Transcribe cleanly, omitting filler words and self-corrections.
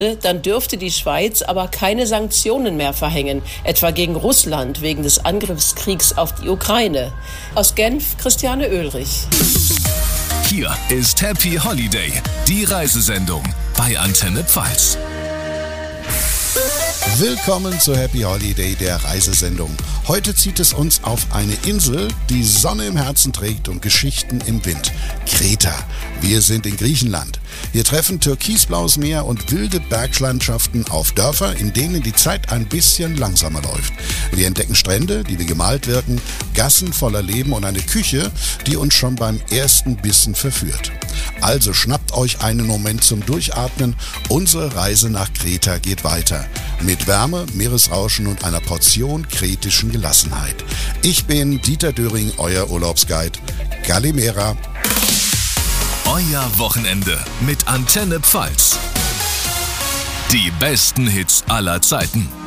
dann dürfte die Schweiz aber keine Sanktionen mehr verhängen, etwa gegen Russland wegen des Angriffskriegs auf die Ukraine. Aus Genf, Christiane Oehlrich. Hier ist Happy Holiday, die Reisesendung bei Antenne Pfalz. Willkommen zu Happy Holiday, der Reisesendung. Heute zieht es uns auf eine Insel, die Sonne im Herzen trägt und Geschichten im Wind. Kreta. Wir sind in Griechenland. Wir treffen türkisblaues Meer und wilde Berglandschaften auf Dörfer, in denen die Zeit ein bisschen langsamer läuft. Wir entdecken Strände, die wie gemalt wirken, Gassen voller Leben und eine Küche, die uns schon beim ersten Bissen verführt. Also schnappt euch einen Moment zum Durchatmen. Unsere Reise nach Kreta geht weiter. Mit Wärme, Meeresrauschen und einer Portion kretischen Gelassenheit. Ich bin Dieter Döring, euer Urlaubsguide. Kalimera. Euer Wochenende mit Antenne Pfalz. Die besten Hits aller Zeiten.